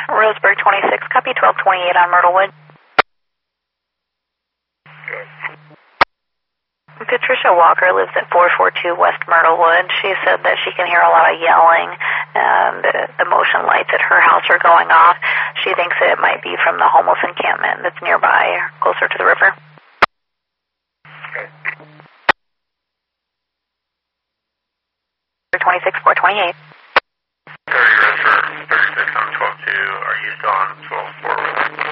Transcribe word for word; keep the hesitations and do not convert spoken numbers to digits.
Roseburg twenty-six, copy twelve twenty-eight on Myrtlewood. Patricia Walker lives at four forty-two West Myrtlewood. She said that she can hear a lot of yelling and uh, the motion lights at her house are going off. She thinks that it might be from the homeless encampment that's nearby, closer to the river. twenty-six, four twenty-eight. thirty, Roger, thirty-six on twelve two. Are you still on twelve four?